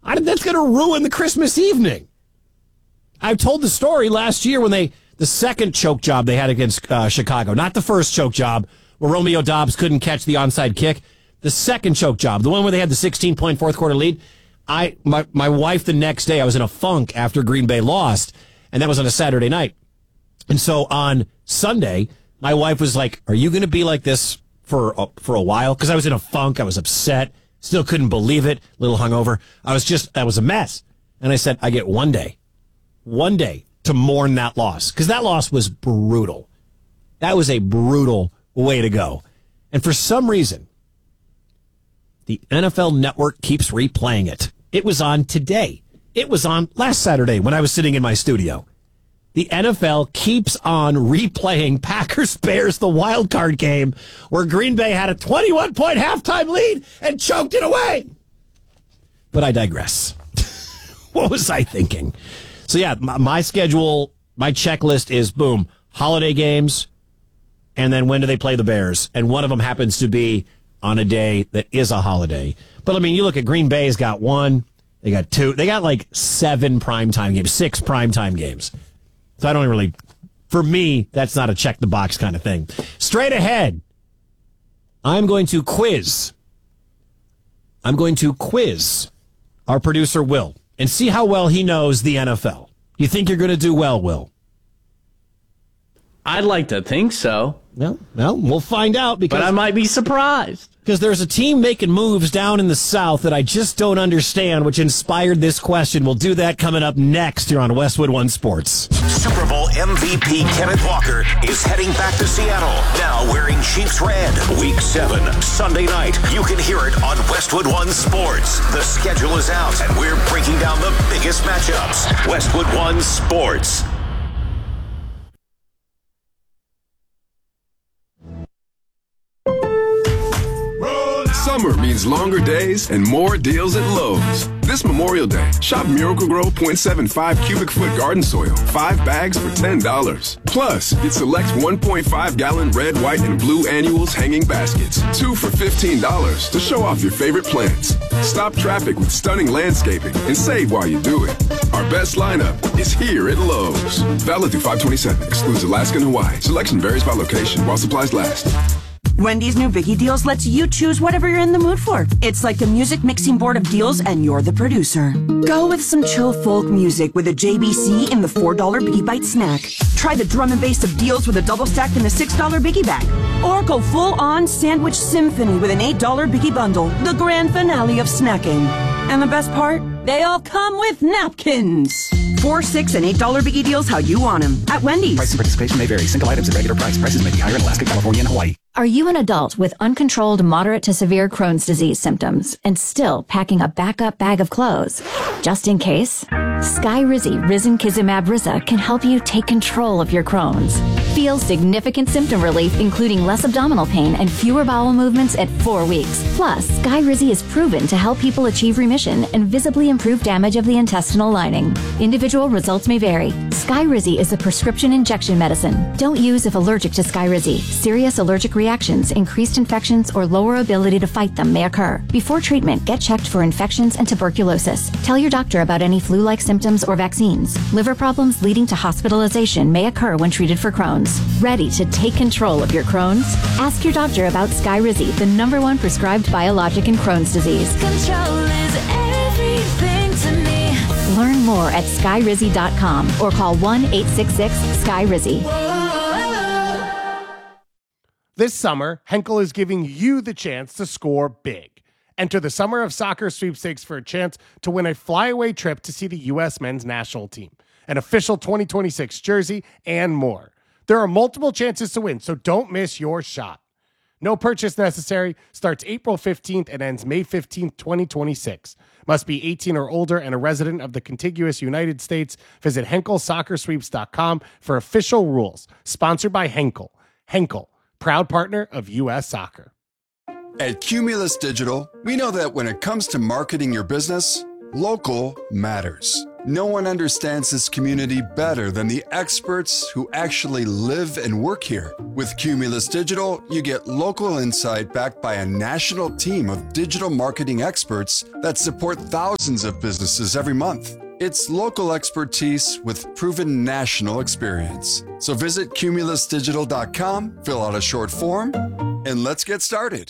That's going to ruin the Christmas evening. I told the story last year when the second choke job they had against Chicago, not the first choke job where Romeo Doubs couldn't catch the onside kick. The second choke job, the one where they had the 16-point fourth quarter lead. My wife the next day, I was in a funk after Green Bay lost, and that was on a Saturday night. And so on Sunday, my wife was like, "Are you going to be like this for a while?" Because I was in a funk, I was upset, still couldn't believe it, a little hungover. I was a mess. And I said, I get one day to mourn that loss, because that loss was brutal. That was a brutal way to go. And for some reason, the NFL Network keeps replaying it. It was on today. It was on last Saturday when I was sitting in my studio. The NFL keeps on replaying Packers-Bears, the wild card game, where Green Bay had a 21-point halftime lead and choked it away. But I digress. What was I thinking? So yeah, my schedule, my checklist is, boom, holiday games, and then when do they play the Bears? And one of them happens to be on a day that is a holiday. But, I mean, you look at Green Bay's got one, they got two, they got like 7 primetime games, 6 primetime games. So I don't really, for me, that's not a check-the-box kind of thing. Straight ahead, I'm going to quiz our producer, Will, and see how well he knows the NFL. You think you're going to do well, Will? I'd like to think so. Well, we'll find out, but I might be surprised. Because there's a team making moves down in the South that I just don't understand, which inspired this question. We'll do that coming up next here on Westwood One Sports. Super Bowl MVP Kenneth Walker is heading back to Seattle, now wearing Chiefs red. Week 7, Sunday night. You can hear it on Westwood One Sports. The schedule is out, and we're breaking down the biggest matchups. Westwood One Sports. Summer means longer days and more deals at Lowe's. This Memorial Day, shop Miracle-Gro 0.75 cubic foot garden soil, 5 bags for $10. Plus, get select 1.5-gallon red, white, and blue annuals hanging baskets, 2 for $15 to show off your favorite plants. Stop traffic with stunning landscaping and save while you do it. Our best lineup is here at Lowe's. Valid through 5/27, excludes Alaska and Hawaii. Selection varies by location while supplies last. Wendy's new Biggie Deals lets you choose whatever you're in the mood for. It's like the music mixing board of deals, and you're the producer. Go with some chill folk music with a JBC in the $4 Biggie Bite snack. Try the drum and bass of deals with a double stack in the $6 Biggie bag. Or go full-on sandwich symphony with an $8 Biggie bundle, the grand finale of snacking. And the best part? They all come with napkins. $4, $6, and $8 Biggie Deals how you want them at Wendy's. Price and participation may vary. Single items at regular price. Prices may be higher in Alaska, California, and Hawaii. Are you an adult with uncontrolled moderate to severe Crohn's disease symptoms and still packing a backup bag of clothes? Just in case, Skyrizi Risankizumab Riza can help you take control of your Crohn's. Feel significant symptom relief, including less abdominal pain and fewer bowel movements at 4 weeks. Plus, Skyrizi is proven to help people achieve remission and visibly improve damage of the intestinal lining. Individual results may vary. Skyrizi is a prescription injection medicine. Don't use if allergic to Skyrizi. Serious allergic reactions, increased infections, or lower ability to fight them may occur. Before treatment, get checked for infections and tuberculosis. Tell your doctor about any flu-like symptoms or vaccines. Liver problems leading to hospitalization may occur when treated for Crohn's. Ready to take control of your Crohn's? Ask your doctor about Skyrizi, the #1 prescribed biologic in Crohn's disease. Control is everything to me. Learn more at skyrizi.com or call 1-866-SKYRIZI. This summer, Henkel is giving you the chance to score big. Enter the Summer of Soccer sweepstakes for a chance to win a flyaway trip to see the U.S. men's national team, an official 2026 jersey, and more. There are multiple chances to win, so don't miss your shot. No purchase necessary. Starts April 15th and ends May 15th, 2026. Must be 18 or older and a resident of the contiguous United States. Visit HenkelSoccerSweeps.com for official rules. Sponsored by Henkel. Henkel, proud partner of U.S. Soccer. At Cumulus Digital, we know that when it comes to marketing your business, local matters. No one understands this community better than the experts who actually live and work here. With Cumulus Digital, you get local insight backed by a national team of digital marketing experts that support thousands of businesses every month. It's local expertise with proven national experience. So visit cumulusdigital.com, fill out a short form, and let's get started.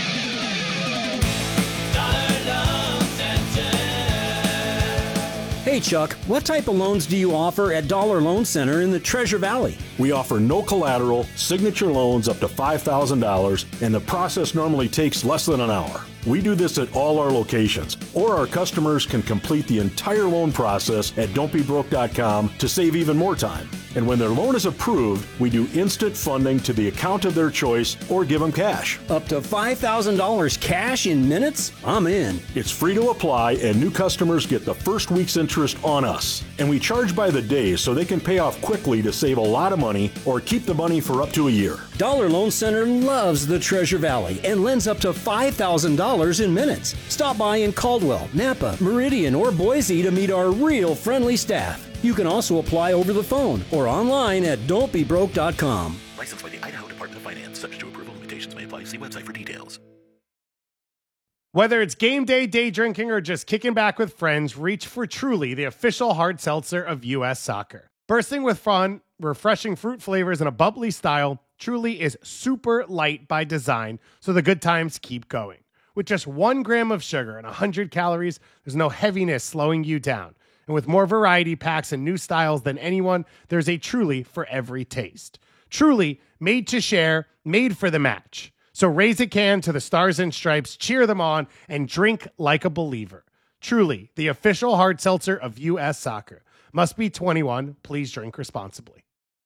Hey Chuck, what type of loans do you offer at Dollar Loan Center in the Treasure Valley? We offer no collateral, signature loans up to $5,000, and the process normally takes less than an hour. We do this at all our locations, or our customers can complete the entire loan process at don'tbebroke.com to save even more time. And when their loan is approved, we do instant funding to the account of their choice or give them cash. Up to $5,000 cash in minutes? I'm in. It's free to apply, and new customers get the first week's interest on us. And we charge by the day so they can pay off quickly to save a lot of money or keep the money for up to a year. Dollar Loan Center loves the Treasure Valley and lends up to $5,000 in minutes. Stop by in Caldwell, Napa, Meridian, or Boise to meet our real friendly staff. You can also apply over the phone or online at don'tbebroke.com. Licensed by the Idaho Department of Finance. Subject to approval. Limitations may apply. See website for details. Whether it's game day, day drinking, or just kicking back with friends, reach for Truly, the official hard seltzer of U.S. Soccer. Bursting with fun, refreshing fruit flavors, and a bubbly style, Truly is super light by design, so the good times keep going. With just 1 gram of sugar and 100 calories, there's no heaviness slowing you down. And with more variety packs and new styles than anyone, there's a Truly for every taste. Truly, made to share, made for the match. So raise a can to the Stars and Stripes, cheer them on, and drink like a believer. Truly, the official hard seltzer of U.S. Soccer. Must be 21. Please drink responsibly.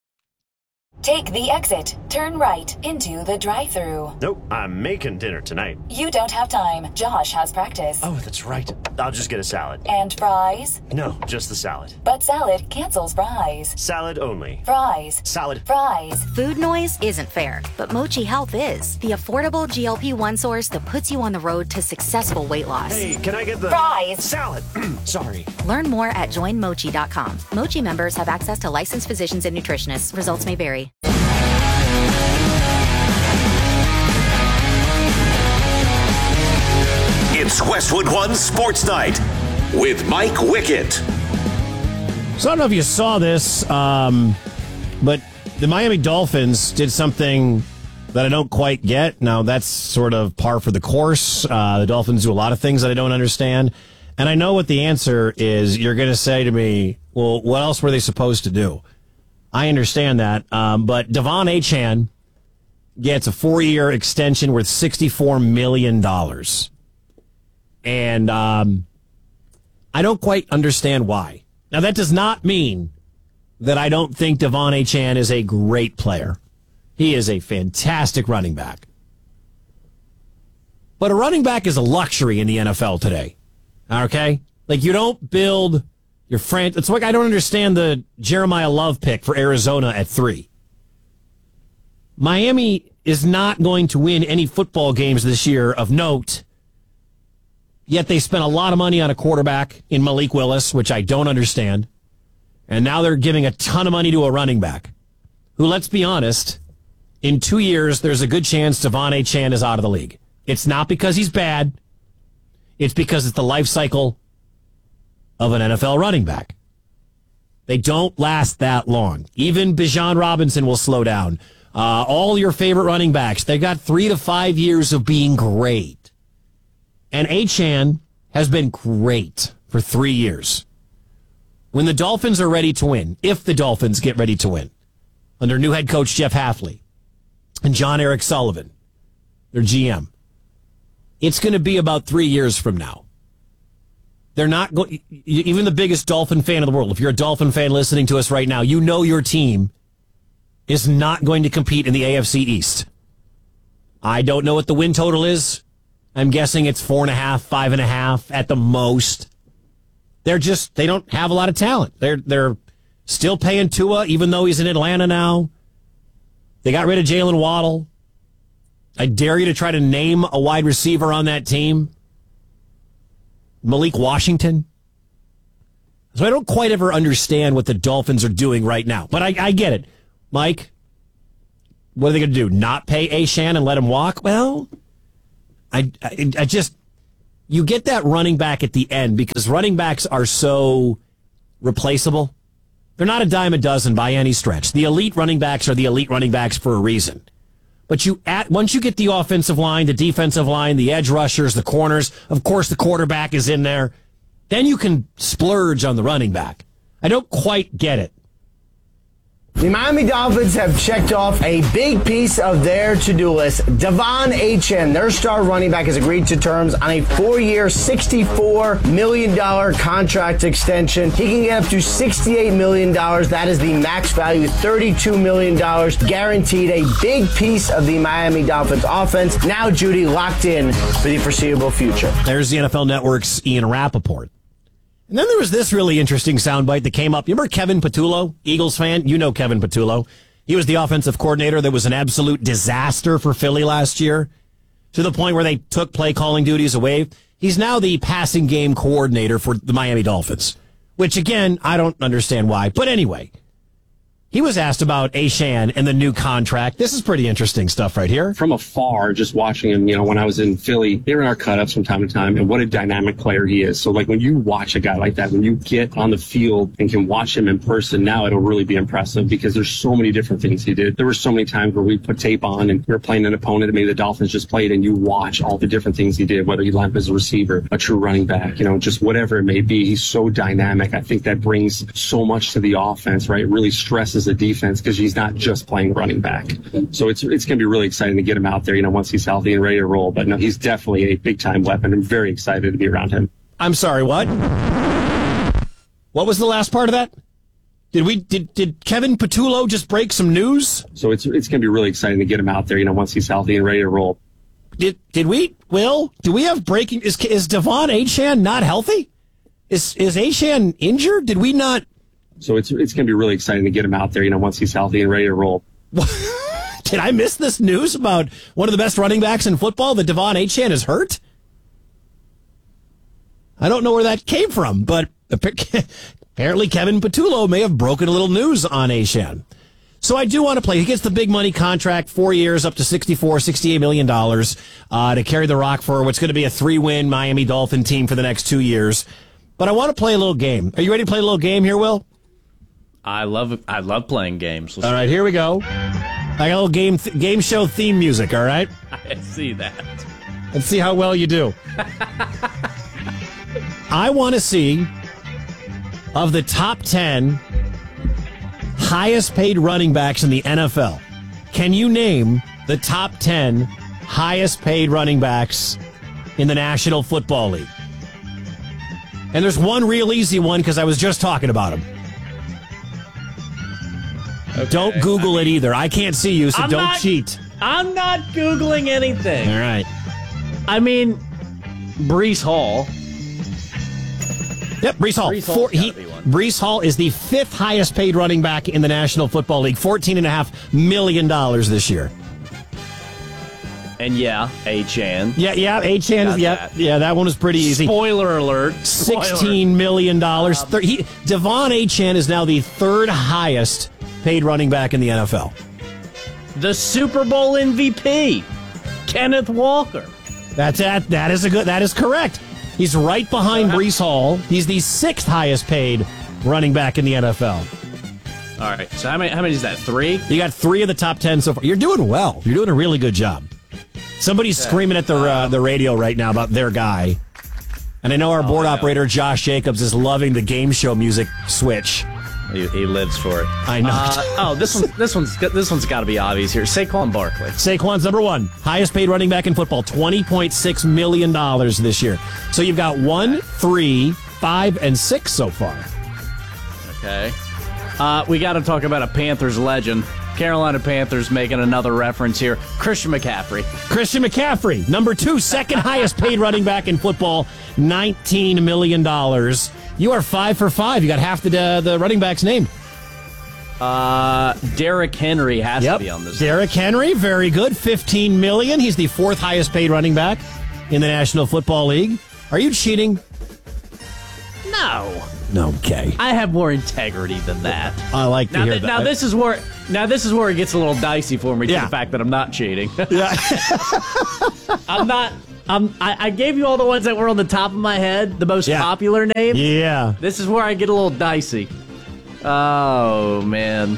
Take the exit. Turn right into the drive-thru. Nope, I'm making dinner tonight. You don't have time. Josh has practice. Oh, that's right. I'll just get a salad. And fries? No, just the salad. But salad cancels fries. Salad only. Fries. Salad. Fries. Food noise isn't fair, but Mochi Health is. The affordable GLP-1 source that puts you on the road to successful weight loss. Hey, can I get the fries? Salad. Sorry. Learn more at joinmochi.com. Mochi members have access to licensed physicians and nutritionists. Results may vary. It's Westwood One Sports Night with Mike Wickett. So I don't know if you saw this, but the Miami Dolphins did something that I don't quite get. Now, that's sort of par for the course. The Dolphins do a lot of things that I don't understand. And I know what the answer is. You're going to say to me, well, what else were they supposed to do? I understand that. But Devon Achane gets a 4-year extension worth $64 million. And I don't quite understand why. Now, that does not mean that I don't think Devon Achane is a great player. He is a fantastic running back. But a running back is a luxury in the NFL today. Okay? Like, you don't build your friend. It's like I don't understand the Jeremiah Love pick for Arizona at 3. Miami is not going to win any football games this year of note. Yet they spent a lot of money on a quarterback in Malik Willis, which I don't understand. And now they're giving a ton of money to a running back who, let's be honest, in 2 years, there's a good chance Devon Achane is out of the league. It's not because he's bad. It's because it's the life cycle of an NFL running back. They don't last that long. Even Bijan Robinson will slow down. All your favorite running backs, they got 3 to 5 years of being great. And Achane has been great for 3 years. When the Dolphins are ready to win, if the Dolphins get ready to win, under new head coach Jeff Hafley and John Eric Sullivan, their GM, it's going to be about 3 years from now. They're not going. Even the biggest Dolphin fan in the world, if you're a Dolphin fan listening to us right now, you know your team is not going to compete in the AFC East. I don't know what the win total is. I'm guessing it's 4.5, 5.5 at the most. They don't have a lot of talent. They're still paying Tua, even though he's in Atlanta now. They got rid of Jalen Waddle. I dare you to try to name a wide receiver on that team. Malik Washington. So I don't quite ever understand what the Dolphins are doing right now. But I get it. Mike, what are they going to do? Not pay Achane and let him walk? Well, I just, you get that running back at the end because running backs are so replaceable. They're not a dime a dozen by any stretch. The elite running backs are the elite running backs for a reason. But once you get the offensive line, the defensive line, the edge rushers, the corners, of course the quarterback is in there, then you can splurge on the running back. I don't quite get it. The Miami Dolphins have checked off a big piece of their to-do list. Devon Achane, their star running back, has agreed to terms on a 4-year, $64 million contract extension. He can get up to $68 million. That is the max value, $32 million guaranteed. A big piece of the Miami Dolphins offense. Now, Judy, locked in for the foreseeable future. There's the NFL Network's Ian Rappaport. And then there was this really interesting soundbite that came up. You remember Kevin Patullo, Eagles fan? You know Kevin Patullo. He was the offensive coordinator that was an absolute disaster for Philly last year, to the point where they took play calling duties away. He's now the passing game coordinator for the Miami Dolphins, which, again, I don't understand why. But anyway, he was asked about Achane and the new contract. This is pretty interesting stuff right here. From afar, just watching him, when I was in Philly, they were in our cut-ups from time to time, and what a dynamic player he is. So, when you watch a guy like that, when you get on the field and can watch him in person, now it'll really be impressive because there's so many different things he did. There were so many times where we put tape on and we were playing an opponent that maybe the Dolphins just played, and you watch all the different things he did, whether he lined up as a receiver, a true running back, just whatever it may be. He's so dynamic. I think that brings so much to the offense, right? It really stresses the defense because he's not just playing running back. So it's going to be really exciting to get him out there, once he's healthy and ready to roll. But no, he's definitely a big-time weapon. I'm very excited to be around him. I'm sorry, what? What was the last part of that? Did Kevin Patullo just break some news? So it's going to be really exciting to get him out there, once he's healthy and ready to roll. Did we, Will? Do we have breaking? Is Devon Achane not healthy? Is Achane injured? Did we not? So it's going to be really exciting to get him out there, once he's healthy and ready to roll. Did I miss this news about one of the best running backs in football, that Devon Achane is hurt? I don't know where that came from, but apparently Kevin Patullo may have broken a little news on Achane. So I do want to play. He gets the big money contract, 4 years, up to $68 million to carry the rock for what's going to be a 3-win Miami Dolphin team for the next 2 years. But I want to play a little game. Are you ready to play a little game here, Will? I love playing games. All right, here we go. I got a little game show theme music, all right? I see that. Let's see how well you do. I want to see, of the top 10 highest paid running backs in the NFL, can you name the top 10 highest paid running backs in the National Football League? And there's one real easy one because I was just talking about him. Okay. Don't Google it either. I can't see you, so don't cheat. I'm not Googling anything. All right. I mean, Breece Hall. Yep, Breece Hall. Breece Hall is the 5th highest paid running back in the National Football League, $14.5 million this year. And Achane. Yeah, Achane is, that one was pretty easy. Spoiler alert. $16 million. Devon Achane is now the 3rd highest paid running back in the NFL. The Super Bowl MVP, Kenneth Walker. That is correct. He's right behind Breece Hall. He's the 6th highest paid running back in the NFL. All right. So how many is that? 3? You got 3 of the top 10 so far. You're doing well. You're doing a really good job. Somebody's screaming at the radio right now about their guy. And I know our board operator, Josh Jacobs, is loving the game show music switch. He lives for it. I know. This one's got to be obvious here. Saquon Barkley. Saquon's number 1, highest paid running back in football, $20.6 million this year. So you've got 1, 3, 5, and 6 so far. Okay. We got to talk about a Panthers legend. Carolina Panthers making another reference here. Christian McCaffrey, number 2, 2nd highest paid running back in football, $19 million. You are 5 for 5. You got half the running back's name. Derrick Henry has to be on this. Derrick Henry, very good. $15 million. He's the 4th highest paid running back in the National Football League. Are you cheating? No. Okay. I have more integrity than that. I like to hear that. Now this is where it gets a little dicey for me. To the fact that I'm not cheating. Yeah. I'm not. I gave you all the ones that were on the top of my head, the most popular names. Yeah. This is where I get a little dicey. Oh man.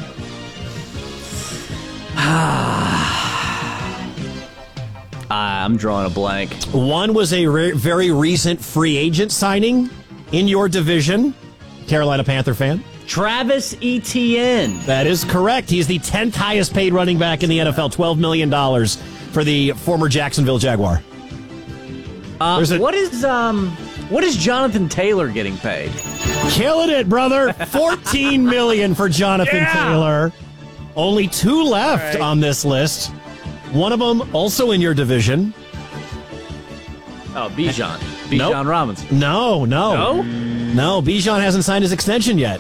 I'm drawing a blank. One was a very recent free agent signing in your division. Carolina Panther fan. Travis Etienne. That is correct. He's the 10th highest paid running back in the NFL, $12 million for the former Jacksonville Jaguar. What is Jonathan Taylor getting paid? Killing it, brother. $14 million for Jonathan Taylor. Only 2 left on this list. One of them also in your division. Oh, Bijan Robinson. No. Bijan hasn't signed his extension yet.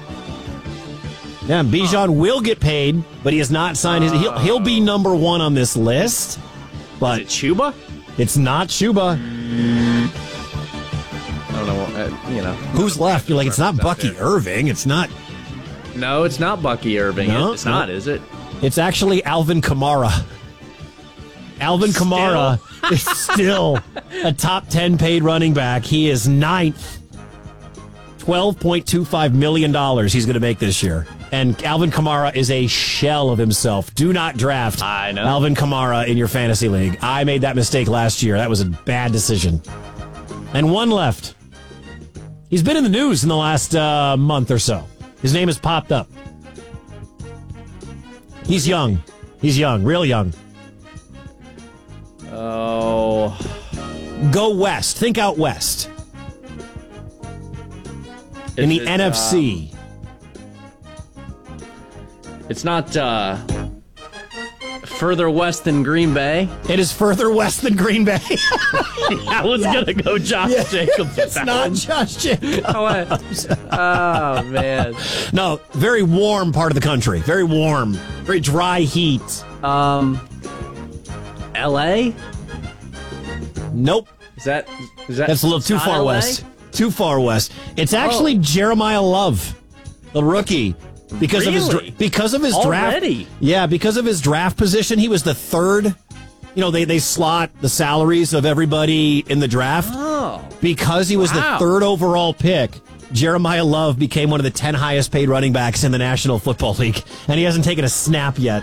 Yeah, Bijan will get paid, but he has not signed his. He'll be number 1 on this list. But is it Chuba? It's not Chuba. I don't know. Who's left? You're like, it's not Bucky Irving. It's not. No, it's not Bucky Irving. It's not, is it? It's actually Alvin Kamara. Alvin Kamara is still a top 10 paid running back. He is 9th. $12.25 million he's going to make this year. And Alvin Kamara is a shell of himself. Do not draft Alvin Kamara in your fantasy league. I made that mistake last year. That was a bad decision. And one left. He's been in the news in the last month or so. His name has popped up. He's young. Real young. Oh. Go west. Think out west. In the NFC. It's not further west than Green Bay. It is further west than Green Bay. I was going to go Josh Jacobs. It's not Josh Jacobs. Oh, man. No, very warm part of the country. Very warm. Very dry heat. L.A.? Nope. Is that That's a little too far west. Too far west. It's actually Jeremiah Love, the rookie. Because of his draft. Yeah, because of his draft position, he was the third. You know, they slot the salaries of everybody in the draft. Oh. Because he was the third overall pick, Jeremiah Love became one of the 10 highest paid running backs in the National Football League, and he hasn't taken a snap yet.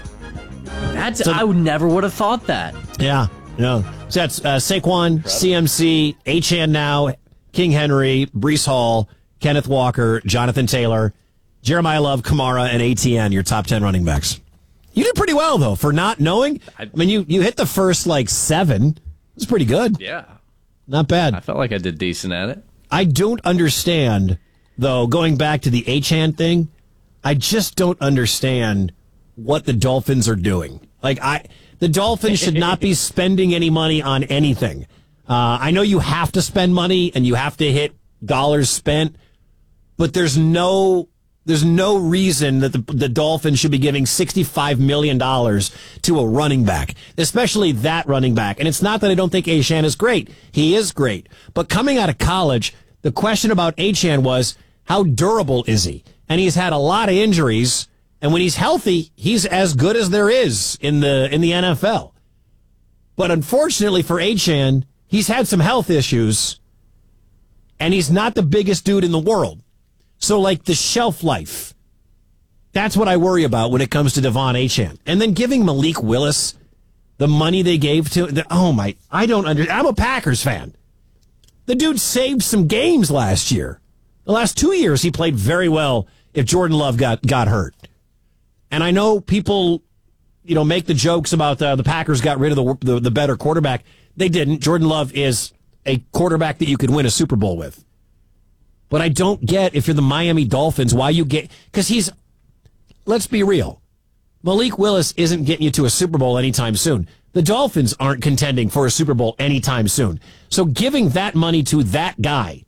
I never would have thought that. Yeah. So that's Saquon, CMC, Achane now, King Henry, Breece Hall, Kenneth Walker, Jonathan Taylor, Jeremiah Love, Kamara, and ATN, your top 10 running backs. You did pretty well, though, for not knowing. I mean, you hit the first, 7. It's pretty good. Yeah. Not bad. I felt like I did decent at it. I don't understand, though, going back to the Achane thing, I just don't understand what the Dolphins are doing. The Dolphins should not be spending any money on anything. I know you have to spend money and you have to hit dollars spent, but there's no reason that the Dolphins should be giving $65 million to a running back, especially that running back. And it's not that I don't think Achane is great. He is great. But coming out of college, the question about Achane was, how durable is he? And he's had a lot of injuries. And when he's healthy, he's as good as there is in the NFL. But unfortunately for Achane, he's had some health issues, and he's not the biggest dude in the world. So, the shelf life, that's what I worry about when it comes to Devon Achane. And then giving Malik Willis the money they gave to, I don't understand. I'm a Packers fan. The dude saved some games last year. The last 2 years, he played very well if Jordan Love got hurt. And I know people, make the jokes about the Packers got rid of the better quarterback. They didn't. Jordan Love is a quarterback that you could win a Super Bowl with. But I don't get, if you're the Miami Dolphins, why you get... Because let's be real. Malik Willis isn't getting you to a Super Bowl anytime soon. The Dolphins aren't contending for a Super Bowl anytime soon. So giving that money to that guy,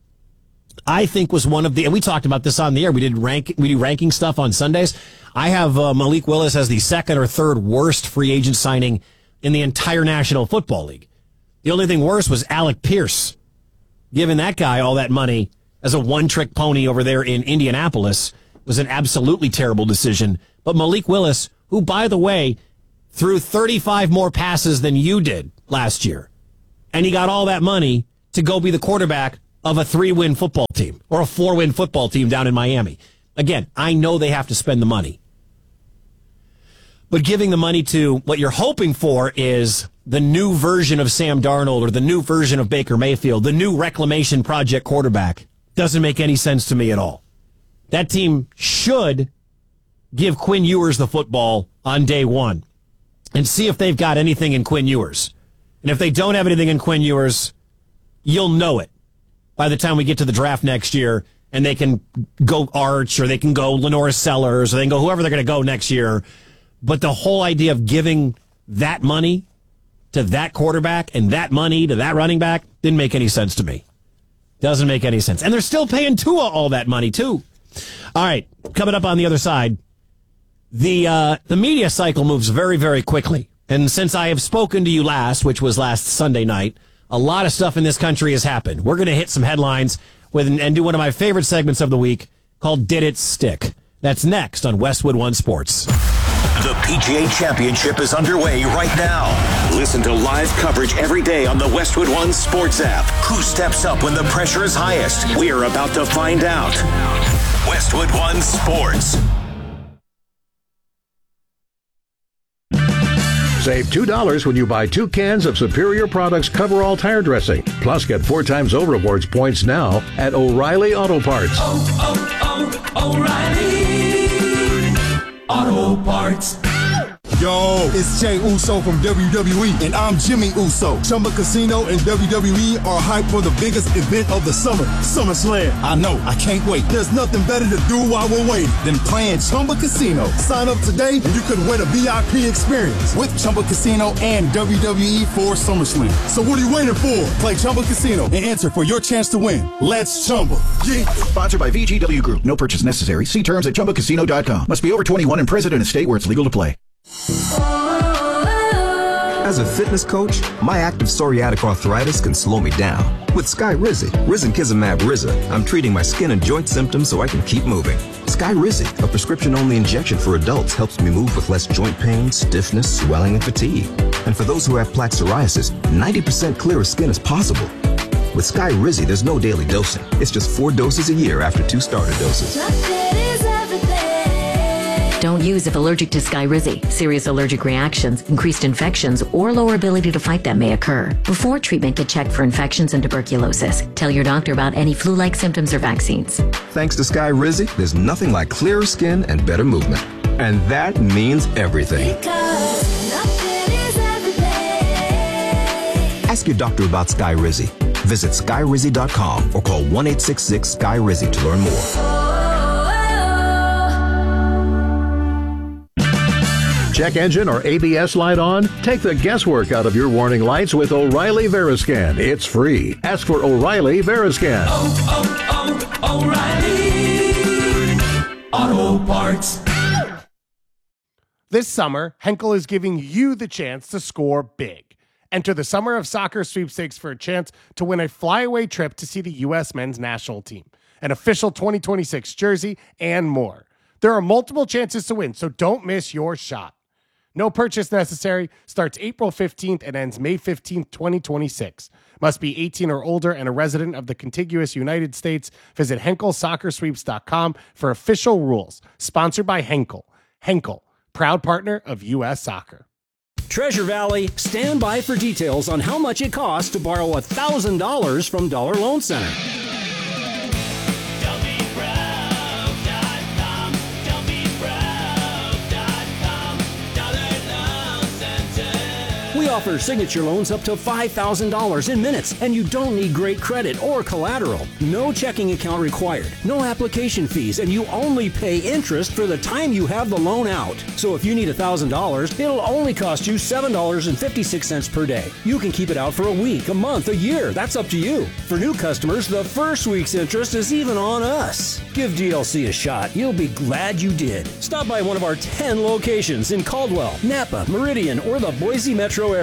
I think was one of the... And we talked about this on the air. We do ranking stuff on Sundays. I have Malik Willis as the second or third worst free agent signing in the entire National Football League. The only thing worse was Alec Pierce. Giving that guy all that money as a one-trick pony over there in Indianapolis was an absolutely terrible decision. But Malik Willis, who, by the way, threw 35 more passes than you did last year, and he got all that money to go be the quarterback of a 3-win football team or a 4-win football team down in Miami. Again, I know they have to spend the money. But giving the money to what you're hoping for is the new version of Sam Darnold or the new version of Baker Mayfield, the new reclamation project quarterback, doesn't make any sense to me at all. That team should give Quinn Ewers the football on day one and see if they've got anything in Quinn Ewers. And if they don't have anything in Quinn Ewers, you'll know it by the time we get to the draft next year, and they can go Arch or they can go Lenore Sellers or they can go whoever they're going to go next year. But the whole idea of giving that money to that quarterback and that money to that running back didn't make any sense to me. Doesn't make any sense. And they're still paying Tua all that money, too. All right, coming up on the other side, the media cycle moves very, very quickly. And since I have spoken to you last, which was last Sunday night, a lot of stuff in this country has happened. We're going to hit some headlines and do one of my favorite segments of the week called Did It Stick? That's next on Westwood One Sports. The PGA Championship is underway right now. Listen to live coverage every day on the Westwood One Sports app. Who steps up when the pressure is highest? We're about to find out. Westwood One Sports. Save $2 when you buy 2 cans of Superior Products Coverall tire dressing. Plus, get 4 times O Rewards points now at O'Reilly Auto Parts. O'Reilly Auto Parts. Yo, it's Jay Uso from WWE, and I'm Jimmy Uso. Chumba Casino and WWE are hyped for the biggest event of the summer, SummerSlam. I know, I can't wait. There's nothing better to do while we're waiting than playing Chumba Casino. Sign up today and you could win a VIP experience with Chumba Casino and WWE for SummerSlam. So what are you waiting for? Play Chumba Casino and enter for your chance to win. Let's Chumba. Yeah. Sponsored by VGW Group. No purchase necessary. See terms at ChumbaCasino.com. Must be over 21 and present in a state where it's legal to play. As a fitness coach, my active psoriatic arthritis can slow me down. With Skyrizi, risankizumab Riza, I'm treating my skin and joint symptoms so I can keep moving. Skyrizi, a prescription-only injection for adults, helps me move with less joint pain, stiffness, swelling, and fatigue. And for those who have plaque psoriasis, 90% clearer skin is possible. With Skyrizi, there's no daily dosing. It's just 4 doses a year after 2 starter doses. Don't use if allergic to Skyrizi. Serious allergic reactions, increased infections, or lower ability to fight them may occur. Before treatment, get checked for infections and tuberculosis. Tell your doctor about any flu-like symptoms or vaccines. Thanks to Skyrizi, there's nothing like clearer skin and better movement. And that means everything. Ask your doctor about Skyrizi. Visit Skyrizi.com or call 1-866-SKY-RIZI to learn more. Check engine or ABS light on? Take the guesswork out of your warning lights with O'Reilly Veriscan. It's free. Ask for O'Reilly Veriscan. O'Reilly Auto Parts. This summer, Henkel is giving you the chance to score big. Enter the Summer of Soccer sweepstakes for a chance to win a flyaway trip to see the U.S. men's national team, an official 2026 jersey, and more. There are multiple chances to win, so don't miss your shot. No purchase necessary. Starts April 15th and ends May 15th, 2026. Must be 18 or older and a resident of the contiguous United States. Visit HenkelSoccerSweeps.com for official rules. Sponsored by Henkel. Henkel, proud partner of U.S. Soccer. Treasure Valley, stand by for details on how much it costs to borrow $1,000 from Dollar Loan Center. We offer signature loans up to $5,000 in minutes, and you don't need great credit or collateral. No checking account required, no application fees, and you only pay interest for the time you have the loan out. So if you need $1,000, it'll only cost you $7.56 per day. You can keep it out for a week, a month, a year. That's up to you. For new customers, the first week's interest is even on us. Give DLC a shot. You'll be glad you did. Stop by one of our 10 locations in Caldwell, Napa, Meridian, or the Boise metro area.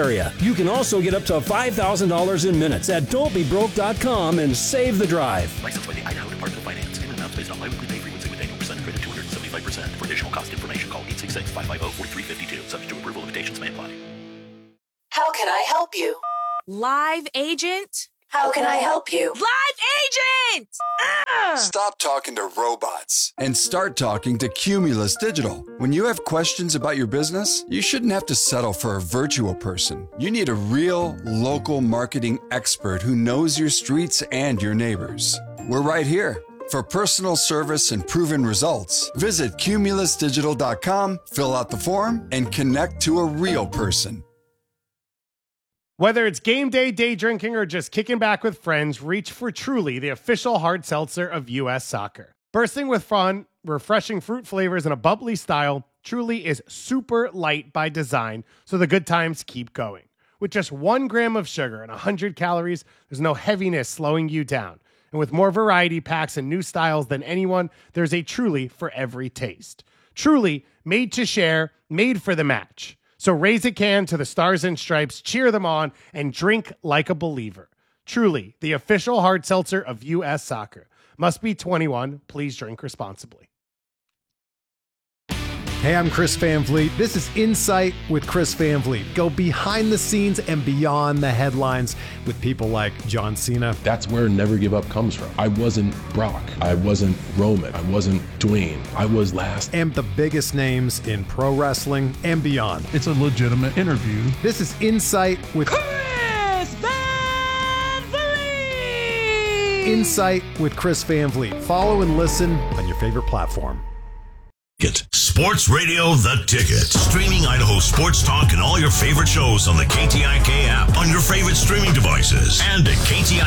area. You can also get up to $5,000 in minutes at don'tbebroke.com and save the drive. Licensed by the Idaho Department of Finance. Payment amounts based on biweekly pay frequency with annual percent credit 275%. For additional cost information, call 866-550-4352. Subject to approval, limitations may apply. How can I help you? Live agent? How can I help you? Live agent! Stop talking to robots and start talking to Cumulus Digital. When you have questions about your business, you shouldn't have to settle for a virtual person. You need a real local marketing expert who knows your streets and your neighbors. We're right here. For personal service and proven results, visit cumulusdigital.com, fill out the form, and connect to a real person. Whether it's game day, day drinking, or just kicking back with friends, reach for Truly, the official hard seltzer of U.S. Soccer. Bursting with fun, refreshing fruit flavors, and a bubbly style, Truly is super light by design, so the good times keep going. With just 1 gram of sugar and 100 calories, there's no heaviness slowing you down. And with more variety packs and new styles than anyone, there's a Truly for every taste. Truly, made to share, made for the match. So raise a can to the Stars and Stripes, cheer them on, and drink like a believer. Truly, the official hard seltzer of U.S. Soccer. Must be 21. Please drink responsibly. Hey, I'm Chris Van Vliet. This is Insight with Chris Van Vliet. Go behind the scenes and beyond the headlines with people like John Cena. That's where Never Give Up comes from. I wasn't Brock. I wasn't Roman. I wasn't Dwayne. I was last. And the biggest names in pro wrestling and beyond. It's a legitimate interview. This is Insight with Chris Van Vliet! Insight with Chris Van Vliet. Follow and listen on your favorite platform. Sports Radio The Ticket. Streaming Idaho sports talk and all your favorite shows on the KTIK app, on your favorite streaming devices, and at KTIK.